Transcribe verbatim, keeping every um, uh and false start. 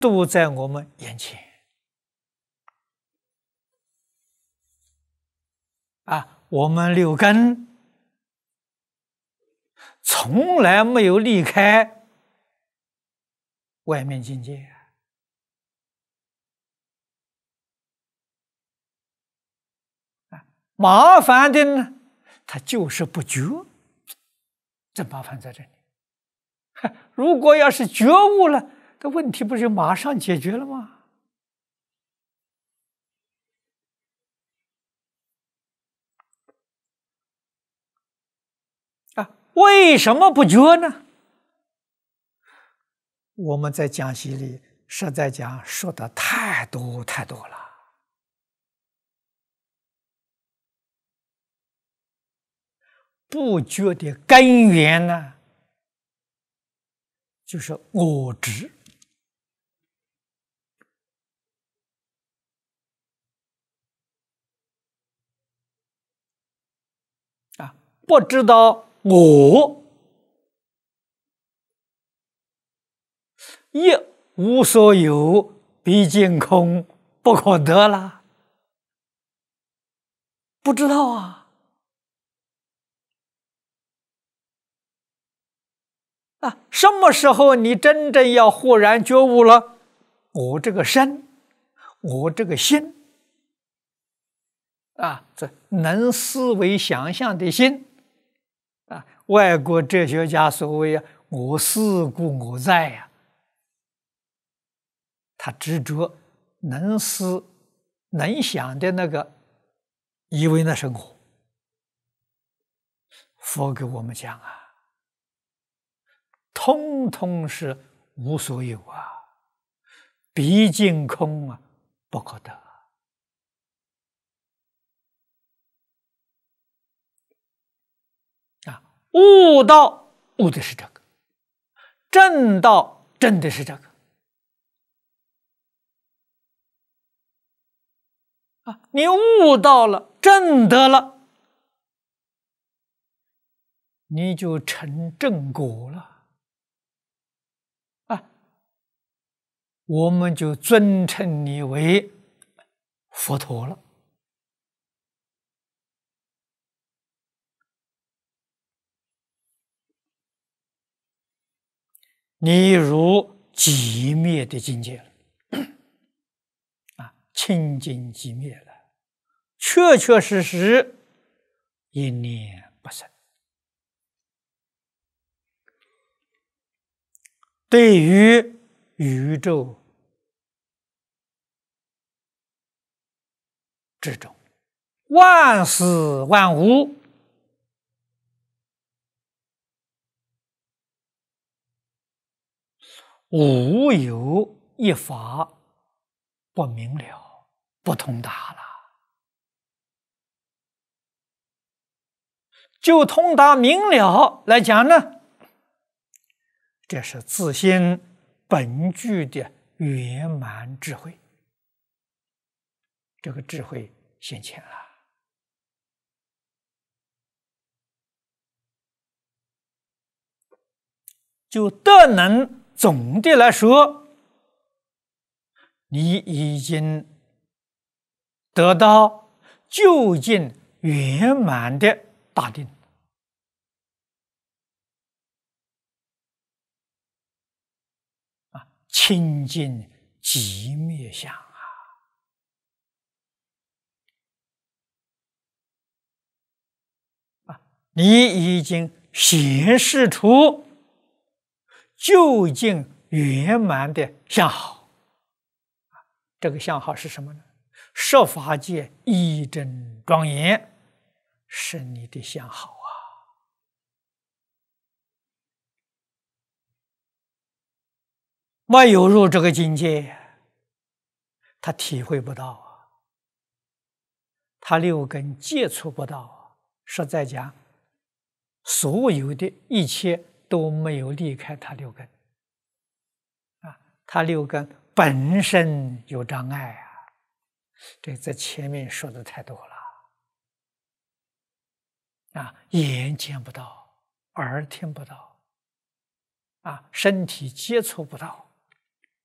都在我们眼前啊！我们六根从来没有离开外面境界啊！麻烦的呢，它就是不觉，这麻烦在这里。如果要是觉悟了，这问题不是马上解决了吗？啊，为什么不觉呢？我们在讲习里实在讲说的太多太多了。不觉的根源呢，就是我执。啊，不知道我一无所有，毕竟空，不可得了。不知道啊。啊，什么时候你真正要豁然觉悟了？我这个身，我这个心，啊，这能思维想象的心，啊，外国哲学家所谓啊，我思故我在呀、啊，他执着能思能想的那个，以为那是我。佛给我们讲啊，通通是无所有啊，毕竟空啊，不可得。啊，悟道悟的是这个，正道正的是这个。啊，你悟到了，正得了，你就成正果了。啊，我们就尊称你为佛陀了。你入寂灭的境界了，啊，清净寂灭了，确确实实一念不生。对于宇宙之中万事万物，无有一法不明了，不通达了。就通达明了来讲呢，这是自心本具的圆满智慧，这个智慧显现了。就德能总的来说，你已经得到究竟圆满的大定。啊，清净寂灭相啊！啊，你已经显示出究竟圆满的相好。这个相好是什么呢？十法界一真庄严，是你的相好啊！没有入这个境界，他体会不到啊，他六根接触不到啊。实在讲，所有的一切都没有离开他六根啊，他六根本身有障碍啊。这在前面说的太多了啊，眼见不到，耳听不到，啊，身体接触不到。